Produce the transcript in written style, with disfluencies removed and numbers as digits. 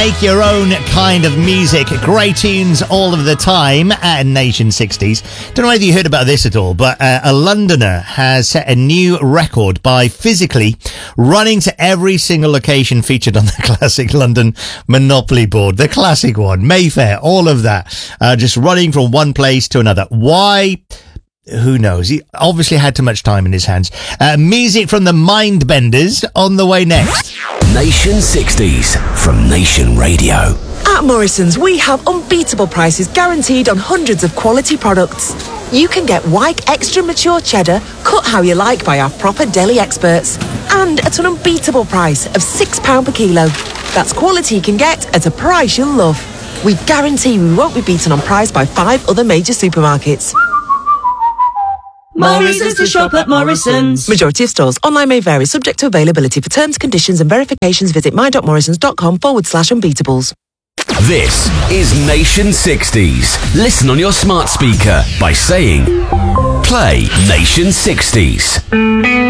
make your own kind of music. Great tunes all of the time at Nation 60s. Don't know whether you heard about this at all, but a Londoner has set a new record by physically running to every single location featured on the classic London Monopoly board. The classic one, Mayfair, all of that. Just running from one place to another. Why? Who knows? He obviously had too much time in his hands. Music from the Mindbenders on the way next. Nation 60s from Nation Radio. At Morrison's, we have unbeatable prices guaranteed on hundreds of quality products. You can get Wyke Extra Mature Cheddar, cut how you like by our proper deli experts. And at an unbeatable price of £6 per kilo. That's quality you can get at a price you'll love. We guarantee we won't be beaten on price by 5 other major supermarkets. Morrison's to shop at Morrison's. Majority of stores. Online may vary, subject to availability. For terms, conditions and verifications, visit my.morrisons.com/unbeatables. This is Nation 60s. Listen on your smart speaker by saying, play Nation 60s.